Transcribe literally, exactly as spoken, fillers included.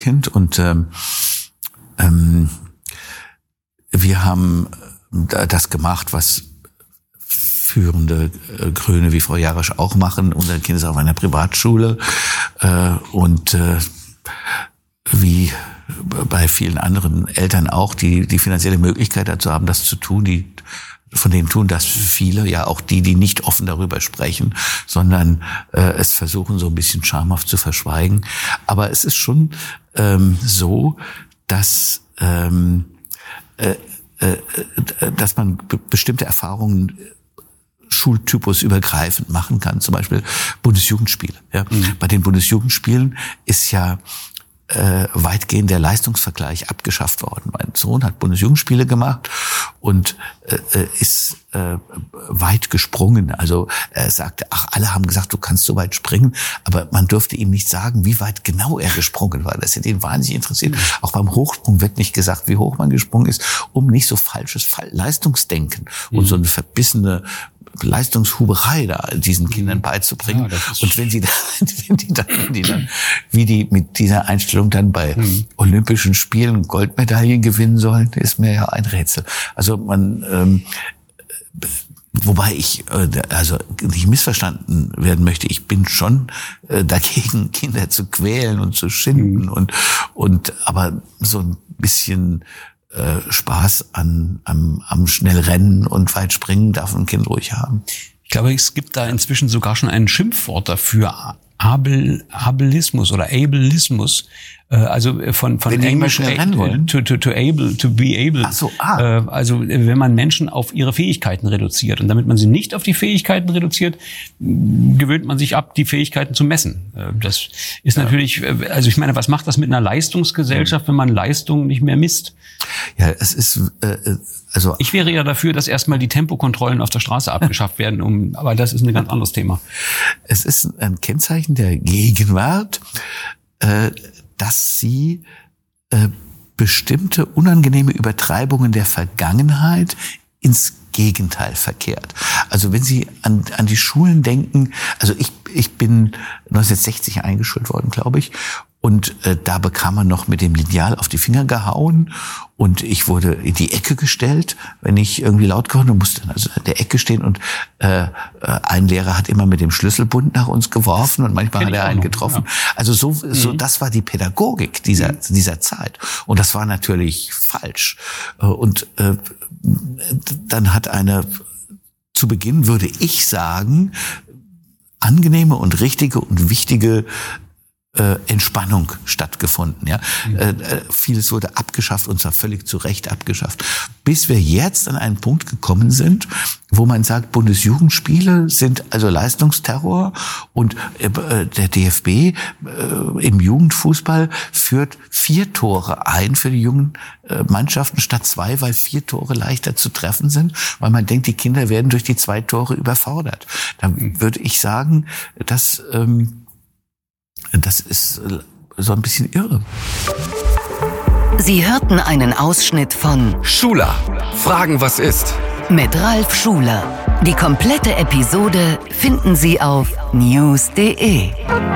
Kind und ähm, ähm, wir haben das gemacht, was führende äh, Grüne wie Frau Jarasch auch machen. Unser Kind ist auf einer Privatschule äh, und äh, wie bei vielen anderen Eltern auch, die die finanzielle Möglichkeit dazu haben, das zu tun, die von denen tun das viele, ja auch die, die nicht offen darüber sprechen, sondern äh, es versuchen so ein bisschen schamhaft zu verschweigen. Aber es ist schon ähm, so, dass ähm, äh, äh, dass man be- bestimmte Erfahrungen Schultypus übergreifend machen kann. Zum Beispiel Bundesjugendspiele. Ja. Mhm. Bei den Bundesjugendspielen ist ja äh, weitgehend der Leistungsvergleich abgeschafft worden. Mein Sohn hat Bundesjugendspiele gemacht und äh, ist äh, weit gesprungen. Also er sagte, ach, alle haben gesagt, du kannst so weit springen, aber man durfte ihm nicht sagen, wie weit genau er gesprungen war. Das hätte ihn wahnsinnig interessiert. Mhm. Auch beim Hochsprung wird nicht gesagt, wie hoch man gesprungen ist, um nicht so falsches Leistungsdenken mhm. und so eine verbissene Leistungshuberei da diesen Kindern beizubringen. Ja, und wenn sie dann, wenn die dann, wenn die dann, wie die mit dieser Einstellung dann bei mhm. Olympischen Spielen Goldmedaillen gewinnen sollen, ist mir ja ein Rätsel. Also man, ähm, wobei ich, äh, also nicht missverstanden werden möchte, ich bin schon äh, dagegen, Kinder zu quälen und zu schinden mhm. und, und, aber so ein bisschen Spaß an, am, am Schnellrennen und Weitspringen darf ein Kind ruhig haben. Ich glaube, es gibt da inzwischen sogar schon ein Schimpfwort dafür, Abel, Abelismus oder Ableismus. Also von von wenn Englisch schnell rennen wollen. To, to, to able, to be able. Ach so, ah. Also wenn man Menschen auf ihre Fähigkeiten reduziert und damit man sie nicht auf die Fähigkeiten reduziert, gewöhnt man sich ab, die Fähigkeiten zu messen. Das ist ja. natürlich, also ich meine, was macht das mit einer Leistungsgesellschaft, wenn man Leistung nicht mehr misst? Ja, es ist äh, also ich wäre ja dafür, dass erstmal die Tempokontrollen auf der Straße abgeschafft werden, um, aber das ist ein ganz anderes Thema. Es ist ein Kennzeichen der Gegenwart, äh, dass sie äh, bestimmte unangenehme Übertreibungen der Vergangenheit ins Gegenteil verkehrt. Also wenn Sie an, an die Schulen denken, also ich, ich bin neunzehnhundertsechzig eingeschult worden, glaube ich, und äh, da bekam man noch mit dem Lineal auf die Finger gehauen und ich wurde in die Ecke gestellt, wenn ich irgendwie laut geworden bin, musste dann also in der Ecke stehen und äh, ein Lehrer hat immer mit dem Schlüsselbund nach uns geworfen und manchmal hat er einen getroffen. Ja. Also so, so, mhm. das war die Pädagogik dieser, dieser Zeit und das war natürlich falsch. Und äh, dann hat eine, zu Beginn würde ich sagen, angenehme und richtige und wichtige Äh, Entspannung stattgefunden, ja. Mhm. Äh, vieles wurde abgeschafft und zwar völlig zu Recht abgeschafft. Bis wir jetzt an einen Punkt gekommen sind, wo man sagt, Bundesjugendspiele sind also Leistungsterror und äh, der D F B äh, im Jugendfußball führt vier Tore ein für die jungen äh, Mannschaften statt zwei, weil vier Tore leichter zu treffen sind, weil man denkt, die Kinder werden durch die zwei Tore überfordert. Dann würde ich sagen, dass ähm, das ist so ein bisschen irre. Sie hörten einen Ausschnitt von Schuler, Fragen, was ist? Mit Ralf Schuler. Die komplette Episode finden Sie auf news punkt de.